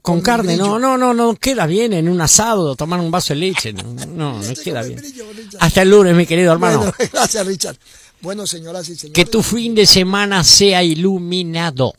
Con carne, no queda bien en un asado, tomar un vaso de leche, no queda bien. Hasta el lunes, mi querido hermano. Bueno, gracias, Richard. Bueno, señoras y señores. Que tu fin de semana sea iluminado.